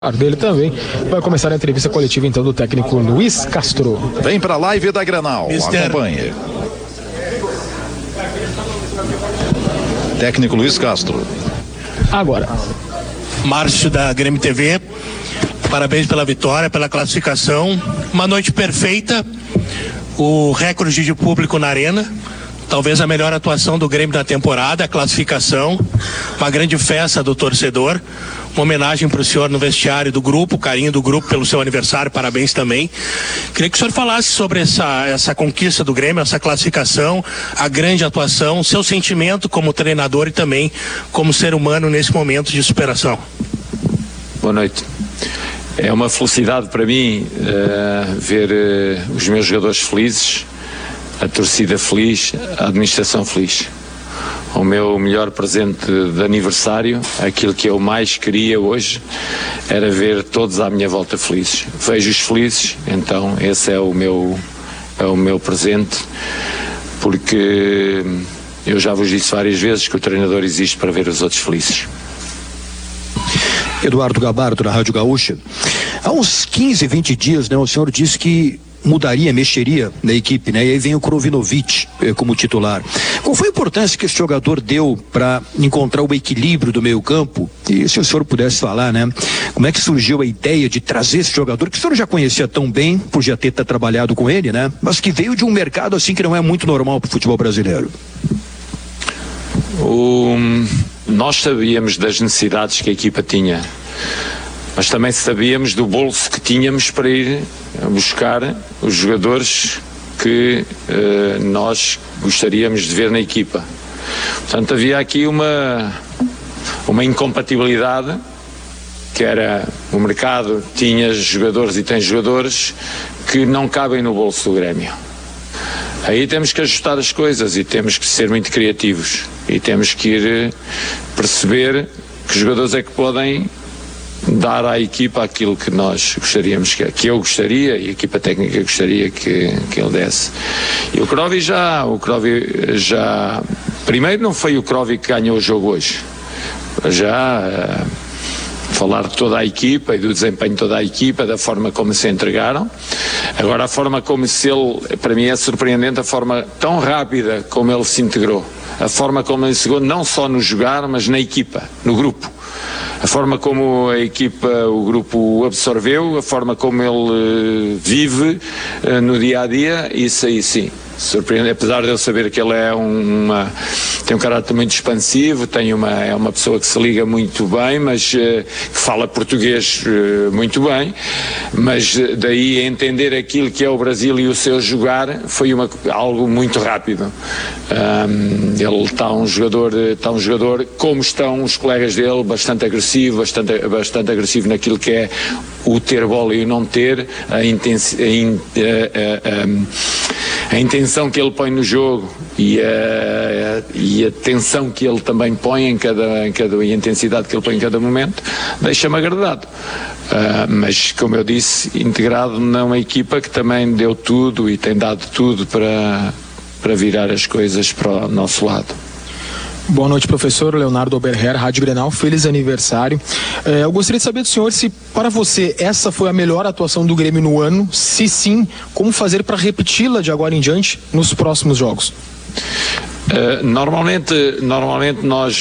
Dele também. Vai começar a entrevista coletiva então do técnico Luiz Castro. Vem pra live da Grenal, acompanhe. Técnico Luiz Castro. Agora. Márcio da Grêmio TV, parabéns pela vitória, pela classificação. Uma noite perfeita, o recorde de público na arena. Talvez a melhor atuação do Grêmio da temporada, a classificação, uma grande festa do torcedor, uma homenagem para o senhor no vestiário do grupo, carinho do grupo pelo seu aniversário, parabéns também. Queria que o senhor falasse sobre essa conquista do Grêmio, essa classificação, a grande atuação, seu sentimento como treinador e também como ser humano nesse momento de superação. Boa noite. É uma felicidade para mim ver os meus jogadores felizes, a torcida feliz, a administração feliz. O meu melhor presente de aniversário, aquilo que eu mais queria hoje, era ver todos à minha volta felizes. Vejo-os felizes, então esse é o meu presente, porque eu já vos disse várias vezes que o treinador existe para ver os outros felizes. Eduardo Gabardo, da Rádio Gaúcha. Há uns 15, 20 dias, o senhor disse que mexeria na equipe, E aí vem o Krovinovic como titular. Qual foi a importância que esse jogador deu para encontrar o equilíbrio do meio campo? E se o senhor pudesse falar, como é que surgiu a ideia de trazer esse jogador, que o senhor já conhecia tão bem, por já ter trabalhado com ele, Mas que veio de um mercado assim que não é muito normal para o futebol brasileiro. Nós sabíamos das necessidades que a equipa tinha, mas também sabíamos do bolso que tínhamos para ir buscar os jogadores que nós gostaríamos de ver na equipa. Portanto, havia aqui uma incompatibilidade, que era o mercado tinha jogadores e tem jogadores que não cabem no bolso do Grêmio. Aí temos que ajustar as coisas e temos que ser muito criativos e temos que ir perceber que jogadores é que podem dar à equipa aquilo que nós gostaríamos, que eu gostaria e a equipa técnica gostaria que ele desse. E o Krovi já primeiro não foi o Krovi que ganhou o jogo hoje, já falar de toda a equipa e do desempenho de toda a equipa, da forma como se entregaram. Agora, a forma como para mim é surpreendente a forma tão rápida como ele se integrou, a forma como ele chegou não só no jogar, mas na equipa, no grupo. A forma como a equipa, o grupo o absorveu, a forma como ele vive no dia a dia, isso aí sim, surpreende, apesar de eu saber que ele tem um caráter muito expansivo, é uma pessoa que se liga muito bem, mas que fala português muito bem, mas daí a entender aquilo que é o Brasil e o seu jogar foi algo muito rápido. Ele está um jogador como estão os colegas dele, bastante agressivo naquilo que é o ter bola e o não ter, a intenção que ele põe no jogo e a tensão que ele também põe e a intensidade que ele põe em cada momento, deixa-me agradado. Mas, como eu disse, integrado numa equipa que também deu tudo e tem dado tudo para virar as coisas para o nosso lado. Boa noite, professor Leonardo Oberher, Rádio Grenal, feliz aniversário. Eu gostaria de saber do senhor se, para você, essa foi a melhor atuação do Grêmio no ano. Se sim, como fazer para repeti-la de agora em diante nos próximos jogos? Normalmente nós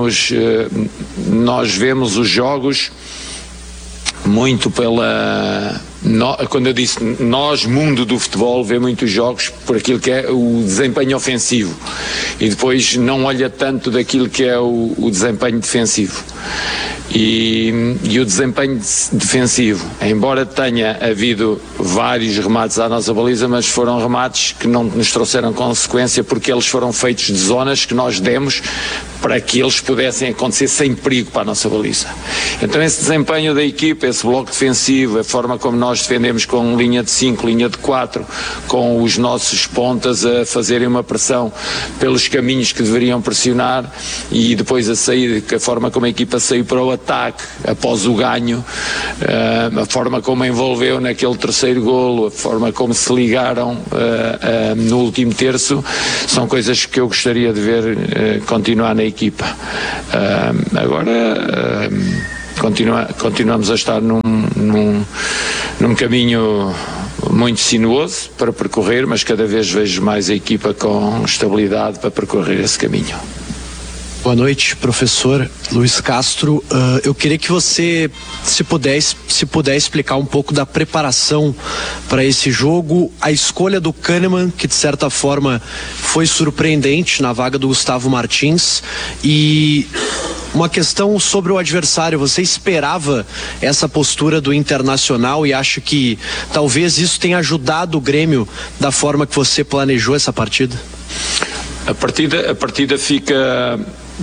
vemos os jogos muito quando eu disse nós, mundo do futebol, vê muitos jogos por aquilo que é o desempenho ofensivo e depois não olha tanto daquilo que é o desempenho defensivo. E o desempenho defensivo, embora tenha havido vários remates à nossa baliza, mas foram remates que não nos trouxeram consequência porque eles foram feitos de zonas que nós demos para que eles pudessem acontecer sem perigo para a nossa baliza. Então esse desempenho da equipa, esse bloco defensivo, a forma como nós defendemos com linha de 5, linha de 4, com os nossos pontas a fazerem uma pressão pelos caminhos que deveriam pressionar e depois a sair, a forma como a equipa saiu para o ataque após o ganho, a forma como envolveu naquele terceiro golo, a forma como se ligaram no último terço, são coisas que eu gostaria de ver continuar na equipa. Agora, continuamos a estar num caminho muito sinuoso para percorrer, mas cada vez vejo mais a equipa com estabilidade para percorrer esse caminho. Boa noite, professor Luiz Castro. Eu queria que você, se puder explicar um pouco da preparação para esse jogo, a escolha do Kahneman, que de certa forma foi surpreendente na vaga do Gustavo Martins, e uma questão sobre o adversário. Você esperava essa postura do Internacional e acha que talvez isso tenha ajudado o Grêmio da forma que você planejou essa partida? A partida fica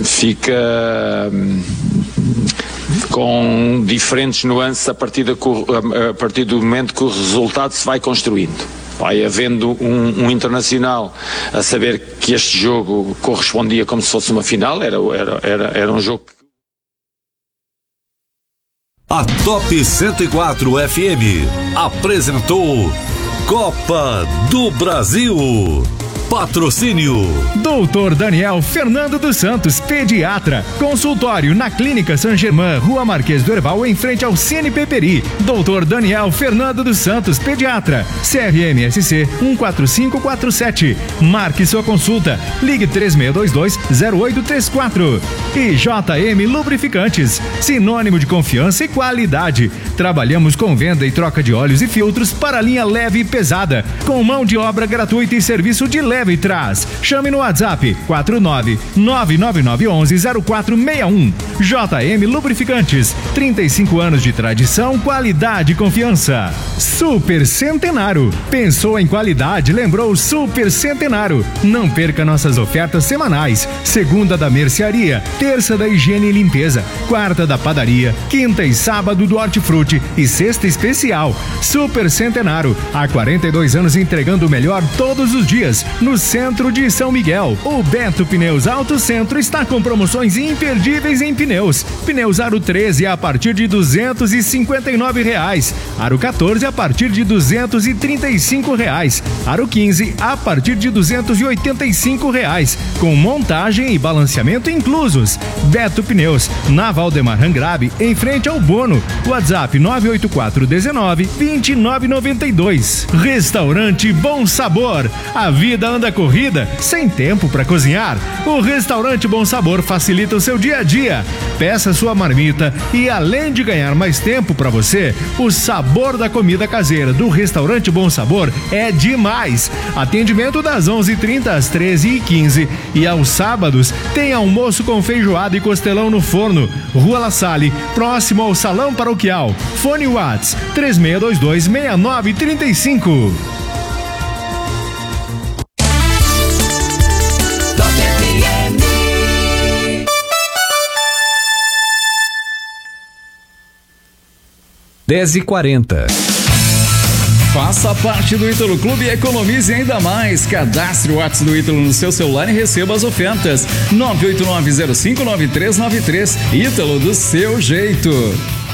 com diferentes nuances a partir do momento que o resultado se vai construindo. Vai havendo um Internacional a saber que este jogo correspondia como se fosse uma final, era um jogo. A Top 104 FM apresentou Copa do Brasil. Patrocínio Doutor Daniel Fernando dos Santos, pediatra. Consultório na Clínica San Germán, Rua Marquês do Herval, em frente ao Cine Peperi. Doutor Daniel Fernando dos Santos, pediatra. CRMSC 14547. Marque sua consulta. Ligue 3622-0834. E JM Lubrificantes, sinônimo de confiança e qualidade. Trabalhamos com venda e troca de óleos e filtros para linha leve e pesada, com mão de obra gratuita e serviço de leve e traz. Chame no WhatsApp 49999110461. JM Lubrificantes, 35 anos de tradição, qualidade e confiança. Super Centenário. Pensou em qualidade, lembrou Super Centenário. Não perca nossas ofertas semanais. Segunda da mercearia, terça da higiene e limpeza, quarta da padaria, quinta e sábado do hortifruti e sexta especial. Super Centenário, há 42 anos entregando o melhor todos os dias. No centro de São Miguel, o Beto Pneus Auto Centro está com promoções imperdíveis em pneus. Pneus Aro 13 a partir de R$259. Aro 14 a partir de R$235. Aro 15 a partir de R$285. Com montagem e balanceamento inclusos. Beto Pneus, na Valdemar Rangrabe, em frente ao Bono. WhatsApp 984-19-2992. Restaurante Bom Sabor. A vida anda corrida, sem tempo para cozinhar. O Restaurante Bom Sabor facilita o seu dia a dia. Peça sua marmita e, além de ganhar mais tempo para você, o sabor da comida caseira do Restaurante Bom Sabor é demais. Atendimento das 11h30 às 13h15 e aos sábados tem almoço com feijoada e costelão no forno. Rua La Salle, próximo ao Salão Paroquial. Fone Whats 36226935. 10h40. Faça parte do Ítalo Clube e economize ainda mais. Cadastre o WhatsApp do Ítalo no seu celular e receba as ofertas. 989059393. Ítalo, do seu jeito.